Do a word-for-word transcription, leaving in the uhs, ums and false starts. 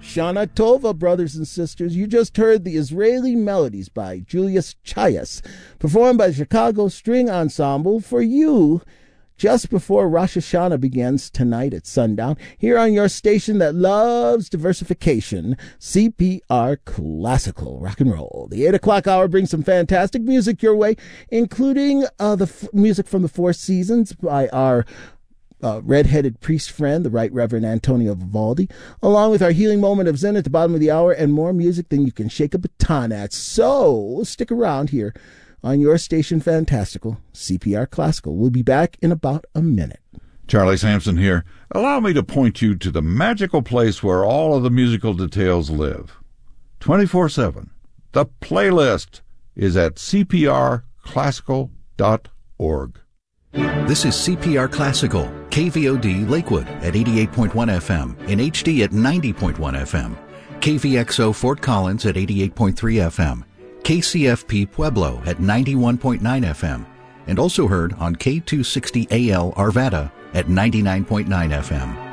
Shana Tova, brothers and sisters. You just heard the Israeli Melodies by Julius Chayas, performed by the Chicago String Ensemble for you just before Rosh Hashanah begins tonight at sundown, here on your station that loves diversification, C P R Classical Rock and Roll. The eight o'clock hour brings some fantastic music your way, including uh, the f- music from the Four Seasons by our Uh, red-headed priest friend, the Right Reverend Antonio Vivaldi, along with our healing moment of Zen at the bottom of the hour, and more music than you can shake a baton at. So stick around here on your station Fantastical, C P R Classical. We'll be back in about a minute. Charlie Sampson here. Allow me to point you to the magical place where all of the musical details live. twenty-four seven. The playlist is at c p r classical dot org. This is C P R Classical, K V O D Lakewood at eighty-eight point one F M, in H D at ninety point one F M, K V X O Fort Collins at eighty-eight point three F M, K C F P Pueblo at ninety-one point nine F M, and also heard on K two sixty A L Arvada at ninety-nine point nine F M.